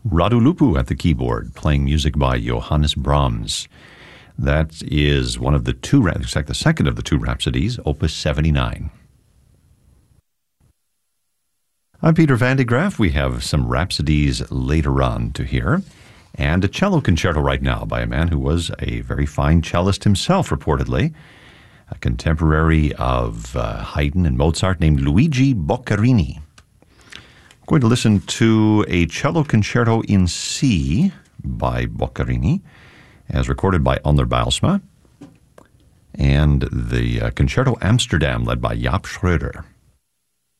Radu Lupu at the keyboard, playing music by Johannes Brahms. That is one of the two, in fact, the second of the two Rhapsodies, Opus 79. I'm Peter Van de Graaf. We have some Rhapsodies later on to hear, and a cello concerto right now by a man who was a very fine cellist himself, reportedly, a contemporary of Haydn and Mozart named Luigi Boccherini. I'm going to listen to a cello concerto in C by Boccherini, as recorded by Onder Bijlsma, and the Concerto Amsterdam, led by Jaap Schröder.